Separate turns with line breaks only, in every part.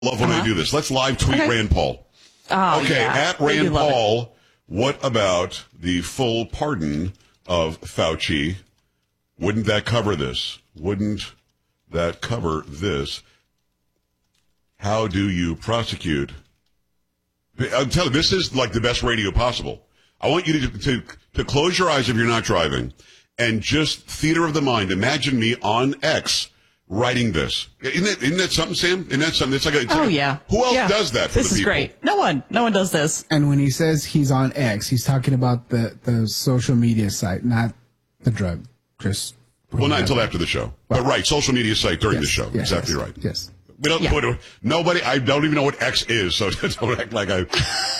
Love when they do this. Let's live tweet Rand Paul.
Oh,
okay,
yeah.
at Rand Paul, what about the full pardon of Fauci? Wouldn't that cover this? Wouldn't that cover this? How do you prosecute? I'm telling you, this is like the best radio possible. I want you to close your eyes if you're not driving and just theater of the mind. Imagine me on X writing this. Isn't that something, Sam? Isn't that something?
Yeah.
Who else does that for
this
the people?
This is great. No one does this.
And when he says he's on X, he's talking about the social media site, not the drug.
Well, not until after the show. But right, social media site during the show.
Yes,
exactly right.
Yes.
We don't put nobody. I don't even know what X is, so don't act like I.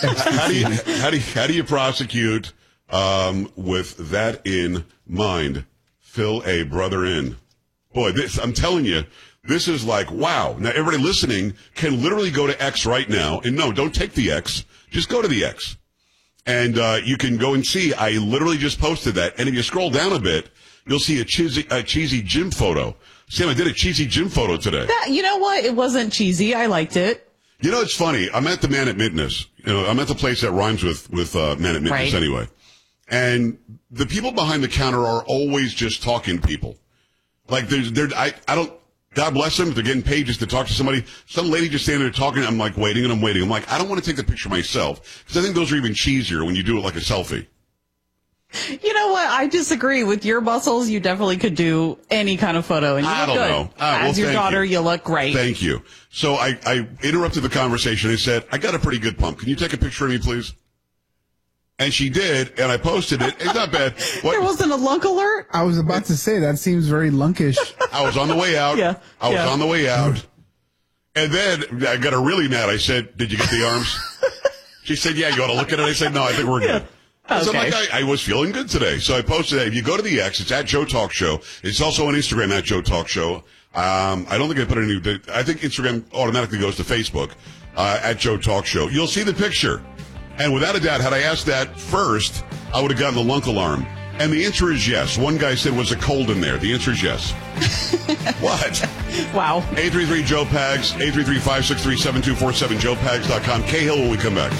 How do you prosecute with that in mind? Fill a brother in. Boy, I'm telling you, this is like wow. Now everybody listening can literally go to X right now, and no, don't take the X. Just go to the X, and you can go and see. I literally just posted that, and if you scroll down a bit, you'll see a cheesy gym photo. Sam, I did a cheesy gym photo today.
You know what? It wasn't cheesy. I liked it.
You know, it's funny. I'm at the Man at Midness. I'm at the place that rhymes with Man at Midness anyway. And the people behind the counter are always just talking to people. Like I don't, God bless them, if they're getting paid just to talk to somebody. Some lady just standing there talking, I'm like waiting and I'm waiting. I'm like, I don't want to take the picture myself because I think those are even cheesier when you do it like a selfie.
You know what? I disagree. With your muscles, you definitely could do any kind of photo, and you look good. As your daughter, you look great.
Thank you. So I interrupted the conversation. I said, I got a pretty good pump. Can you take a picture of me, please? And she did, and I posted it. It's not bad.
There wasn't a lunk alert?
I was about to say, that seems very lunkish.
I was on the way out. I was on the way out. And then I got her really mad. I said, did you get the arms? She said, yeah, you want to look at it? I said, no, I think we're good. Okay. So I was feeling good today. So I posted that. If you go to the X, it's at Joe Talk Show. It's also on Instagram at Joe Talk Show. I don't think I put any, I think Instagram automatically goes to Facebook, at Joe Talk Show. You'll see the picture. And without a doubt, had I asked that first, I would have gotten the lunk alarm. And the answer is yes. One guy said, was it cold in there? The answer is yes. What?
Wow.
833 Joe Pags, 833-563-7247, joepags.com. Cahill when we come back.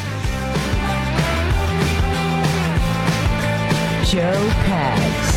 Joe Pags.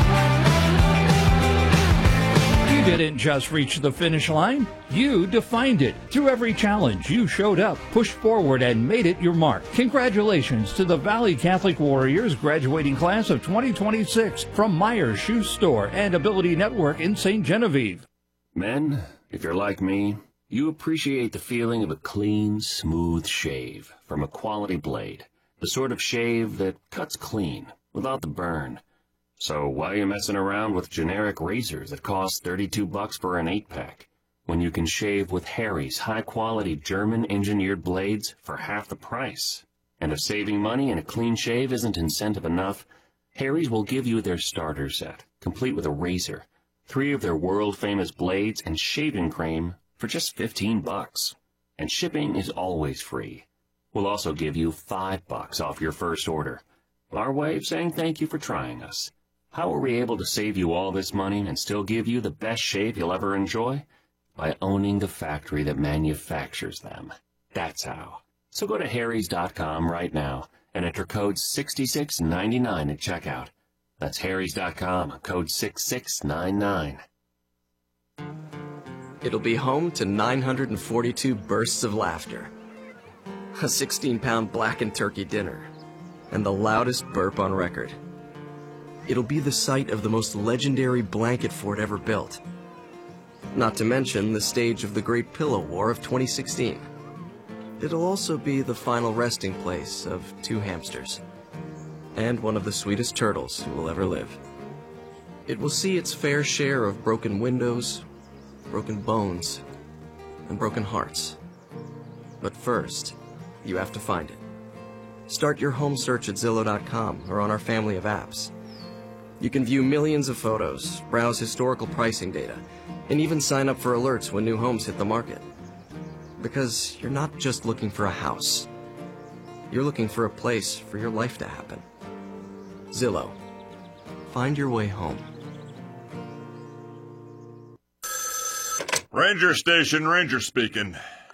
You didn't just reach the finish line. You defined it. Through every challenge, you showed up, pushed forward, and made it your mark. Congratulations to the Valley Catholic Warriors graduating class of 2026 from Myers Shoe Store and Ability Network in St. Genevieve.
Men, if you're like me, you appreciate the feeling of a clean, smooth shave from a quality blade. The sort of shave that cuts clean, without the burn. So why are you messing around with generic razors that cost $32 for an 8-pack, when you can shave with Harry's high-quality German-engineered blades for half the price? And if saving money and a clean shave isn't incentive enough, Harry's will give you their starter set, complete with a razor, 3 of their world-famous blades, and shaving cream for just $15. And shipping is always free. We'll also give you $5 off your first order. Our way of saying thank you for trying us. How are we able to save you all this money and still give you the best shave you'll ever enjoy? By owning the factory that manufactures them. That's how. So go to harrys.com right now and enter code 6699 at checkout. That's harrys.com, code 6699.
It'll be home to 942 bursts of laughter, a 16-pound blackened turkey dinner, and the loudest burp on record. It'll be the site of the most legendary blanket fort ever built. Not to mention the stage of the Great Pillow War of 2016. It'll also be the final resting place of 2 hamsters, and one of the sweetest turtles who will ever live. It will see its fair share of broken windows, broken bones, and broken hearts. But first, you have to find it. Start your home search at Zillow.com or on our family of apps. You can view millions of photos, browse historical pricing data, and even sign up for alerts when new homes hit the market. Because you're not just looking for a house. You're looking for a place for your life to happen. Zillow. Find your way home.
Ranger Station, Ranger speaking.